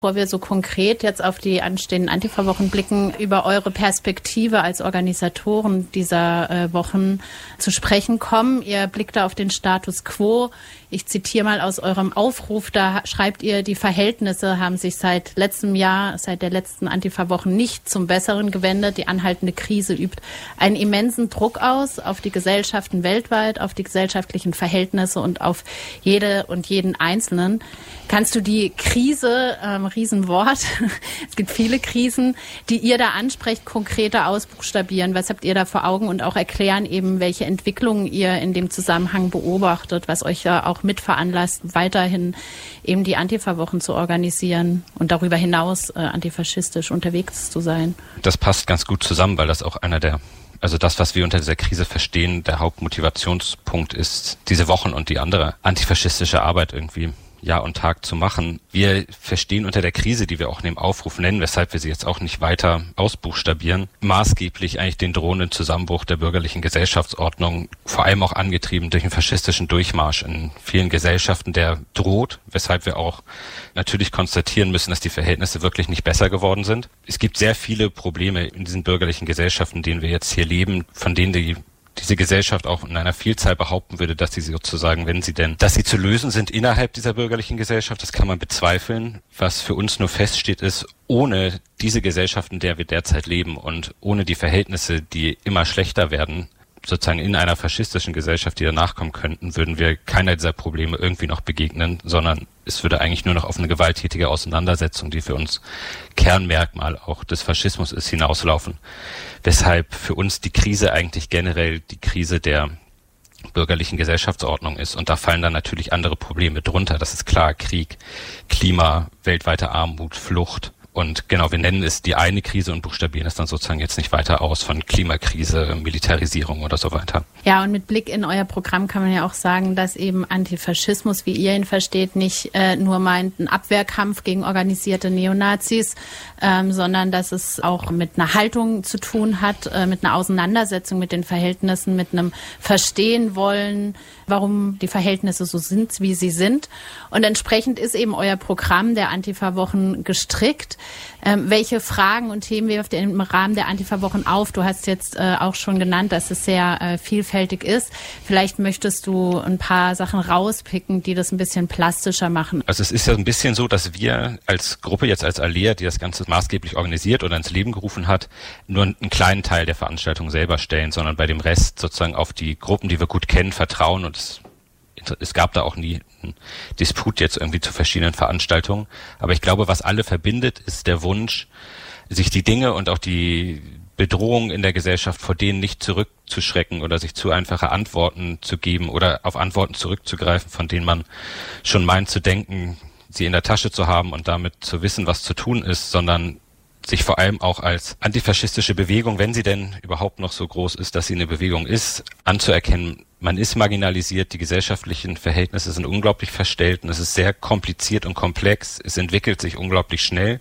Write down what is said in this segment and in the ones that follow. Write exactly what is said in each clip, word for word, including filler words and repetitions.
Bevor wir so konkret jetzt auf die anstehenden Antifa-Wochen blicken, über eure Perspektive als Organisatoren dieser äh, Wochen zu sprechen kommen. Ihr blickt da auf den Status quo. Ich zitiere mal aus eurem Aufruf, da schreibt ihr, die Verhältnisse haben sich seit letztem Jahr, seit der letzten Antifa-Wochen nicht zum Besseren gewendet. Die anhaltende Krise übt einen immensen Druck aus auf die Gesellschaften weltweit, auf die gesellschaftlichen Verhältnisse und auf jede und jeden Einzelnen. Kannst du die Krise, ähm, Riesenwort, es gibt viele Krisen, die ihr da ansprecht, konkreter ausbuchstabieren? Was habt ihr da vor Augen und auch erklären eben, welche Entwicklungen ihr in dem Zusammenhang beobachtet, was euch ja auch mit veranlasst, weiterhin eben die Antifa-Wochen zu organisieren und darüber hinaus äh, antifaschistisch unterwegs zu sein? Das passt ganz gut zusammen, weil das auch einer der Also das, was wir unter dieser Krise verstehen, der Hauptmotivationspunkt ist, diese Wochen und die andere antifaschistische Arbeit irgendwie Jahr und Tag zu machen. Wir verstehen unter der Krise, die wir auch in dem Aufruf nennen, weshalb wir sie jetzt auch nicht weiter ausbuchstabieren, maßgeblich eigentlich den drohenden Zusammenbruch der bürgerlichen Gesellschaftsordnung, vor allem auch angetrieben durch einen faschistischen Durchmarsch in vielen Gesellschaften, der droht, weshalb wir auch natürlich konstatieren müssen, dass die Verhältnisse wirklich nicht besser geworden sind. Es gibt sehr viele Probleme in diesen bürgerlichen Gesellschaften, in denen wir jetzt hier leben, von denen die diese Gesellschaft auch in einer Vielzahl behaupten würde, dass sie sozusagen, wenn sie denn, dass sie zu lösen sind innerhalb dieser bürgerlichen Gesellschaft, das kann man bezweifeln. Was für uns nur feststeht, ist, ohne diese Gesellschaft, in der wir derzeit leben und ohne die Verhältnisse, die immer schlechter werden, sozusagen in einer faschistischen Gesellschaft, die danach kommen könnten, würden wir keiner dieser Probleme irgendwie noch begegnen, sondern es würde eigentlich nur noch auf eine gewalttätige Auseinandersetzung, die für uns Kernmerkmal auch des Faschismus ist, hinauslaufen. Weshalb für uns die Krise eigentlich generell die Krise der bürgerlichen Gesellschaftsordnung ist. Und da fallen dann natürlich andere Probleme drunter. Das ist klar, Krieg, Klima, weltweite Armut, Flucht. Und genau, wir nennen es die eine Krise und buchstabieren es dann sozusagen jetzt nicht weiter aus von Klimakrise, Militarisierung oder so weiter. Ja, und mit Blick in euer Programm kann man ja auch sagen, dass eben Antifaschismus, wie ihr ihn versteht, nicht äh, nur meint, ein Abwehrkampf gegen organisierte Neonazis, ähm, sondern dass es auch mit einer Haltung zu tun hat, äh, mit einer Auseinandersetzung mit den Verhältnissen, mit einem Verstehen wollen, warum die Verhältnisse so sind, wie sie sind. Und entsprechend ist eben euer Programm der Antifa-Wochen gestrickt. Ähm, welche Fragen und Themen wirft ihr im Rahmen der Antifa-Wochen auf? Du hast jetzt äh, auch schon genannt, dass es sehr äh, vielfältig ist. Vielleicht möchtest du ein paar Sachen rauspicken, die das ein bisschen plastischer machen. Also es ist ja ein bisschen so, dass wir als Gruppe, jetzt als Alea, die das Ganze maßgeblich organisiert oder ins Leben gerufen hat, nur einen kleinen Teil der Veranstaltung selber stellen, sondern bei dem Rest sozusagen auf die Gruppen, die wir gut kennen, vertrauen. Und es, es gab da auch nie einen Disput jetzt irgendwie zu verschiedenen Veranstaltungen. Aber ich glaube, was alle verbindet, ist der Wunsch, sich die Dinge und auch die Bedrohungen in der Gesellschaft, vor denen nicht zurückzuschrecken oder sich zu einfache Antworten zu geben oder auf Antworten zurückzugreifen, von denen man schon meint zu denken, sie in der Tasche zu haben und damit zu wissen, was zu tun ist, sondern sich vor allem auch als antifaschistische Bewegung, wenn sie denn überhaupt noch so groß ist, dass sie eine Bewegung ist, anzuerkennen. Man ist marginalisiert, die gesellschaftlichen Verhältnisse sind unglaublich verstellt und es ist sehr kompliziert und komplex. Es entwickelt sich unglaublich schnell.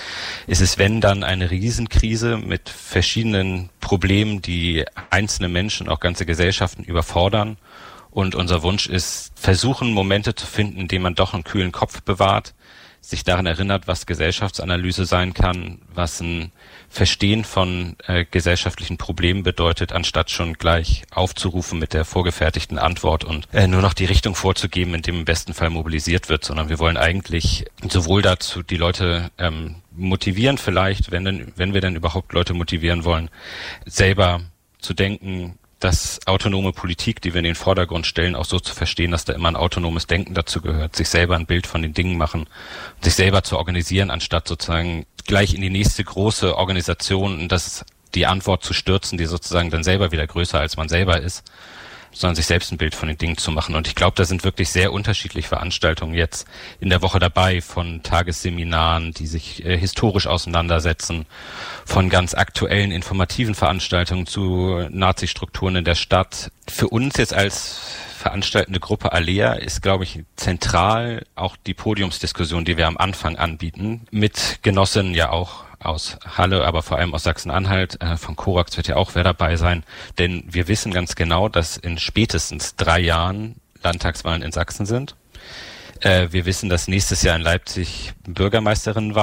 Es ist, wenn dann, eine Riesenkrise mit verschiedenen Problemen, die einzelne Menschen, auch ganze Gesellschaften überfordern. Und unser Wunsch ist, versuchen, Momente zu finden, in denen man doch einen kühlen Kopf bewahrt, sich daran erinnert, was Gesellschaftsanalyse sein kann, was ein Verstehen von äh, gesellschaftlichen Problemen bedeutet, anstatt schon gleich aufzurufen mit der vorgefertigten Antwort und äh, nur noch die Richtung vorzugeben, in dem im besten Fall mobilisiert wird, sondern wir wollen eigentlich sowohl dazu die Leute ähm, motivieren vielleicht, wenn denn, wenn wir denn überhaupt Leute motivieren wollen, selber zu denken, dass autonome Politik, die wir in den Vordergrund stellen, auch so zu verstehen, dass da immer ein autonomes Denken dazu gehört, sich selber ein Bild von den Dingen machen, sich selber zu organisieren, anstatt sozusagen gleich in die nächste große Organisation und das die Antwort zu stürzen, die sozusagen dann selber wieder größer als man selber ist, sondern sich selbst ein Bild von den Dingen zu machen. Und ich glaube, da sind wirklich sehr unterschiedliche Veranstaltungen jetzt in der Woche dabei, von Tagesseminaren, die sich äh, historisch auseinandersetzen, von ganz aktuellen informativen Veranstaltungen zu Nazi-Strukturen in der Stadt. Für uns jetzt als veranstaltende Gruppe Alea ist, glaube ich, zentral auch die Podiumsdiskussion, die wir am Anfang anbieten, mit Genossinnen ja auch aus Halle, aber vor allem aus Sachsen-Anhalt. Äh, von Korax wird ja auch wer dabei sein. Denn wir wissen ganz genau, dass in spätestens drei Jahren Landtagswahlen in Sachsen sind. Äh, wir wissen, dass nächstes Jahr in Leipzig Bürgermeisterinnenwahl